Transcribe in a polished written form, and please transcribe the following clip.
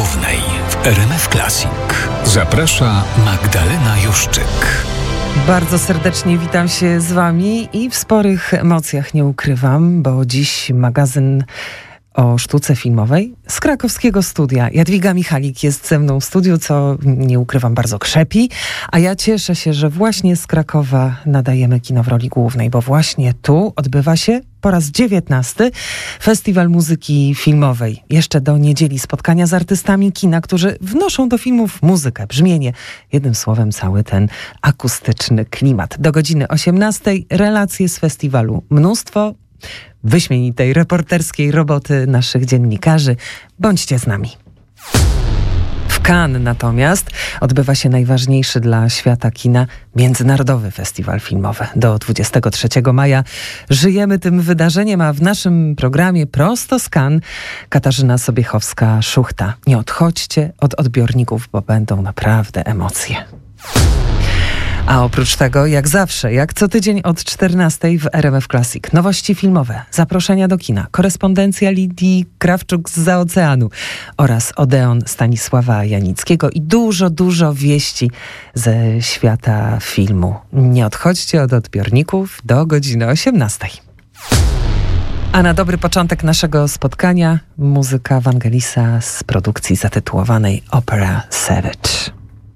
Głównej w RMF Classic. Zaprasza Magdalena Juszczyk. Bardzo serdecznie witam się z Wami i w sporych emocjach, nie ukrywam, bo dziś magazyn o sztuce filmowej z krakowskiego studia. Jadwiga Michalik jest ze mną w studiu, co nie ukrywam bardzo krzepi, a ja cieszę się, że właśnie z Krakowa nadajemy kino w roli głównej, bo właśnie tu odbywa się po raz 19 Festiwal Muzyki Filmowej. Jeszcze do niedzieli spotkania z artystami kina, którzy wnoszą do filmów muzykę, brzmienie. Jednym słowem cały ten akustyczny klimat. Do godziny 18 relacje z festiwalu. Mnóstwo wyśmienitej reporterskiej roboty naszych dziennikarzy. Bądźcie z nami. W Cannes natomiast odbywa się najważniejszy dla świata kina Międzynarodowy Festiwal Filmowy. Do 23 maja żyjemy tym wydarzeniem, a w naszym programie prosto z Cannes Katarzyna Sobiechowska-Szuchta. Nie odchodźcie od odbiorników, bo będą naprawdę emocje. A oprócz tego, jak zawsze, jak co tydzień od 14 w RMF Classic, nowości filmowe, zaproszenia do kina, korespondencja Lidii Krawczuk zza oceanu oraz Odeon Stanisława Janickiego i dużo wieści ze świata filmu. Nie odchodźcie od odbiorników do godziny 18. A na dobry początek naszego spotkania muzyka Vangelisa z produkcji zatytułowanej Opera Savage.